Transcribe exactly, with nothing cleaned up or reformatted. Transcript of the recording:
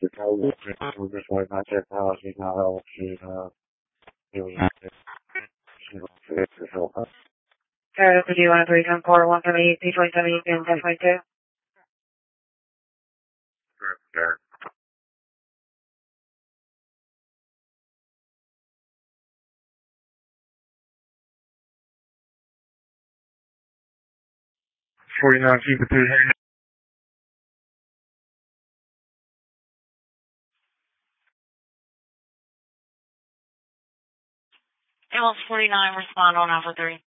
to tell you, we're just like not that policy, not all she's uh doing it. It's the help. Carlos, do you want to three seven four one seven eight three twenty seven and ten twenty two? Sure. Forty-nine, keep it three hundred. It was forty nine. Respond on Alpha three.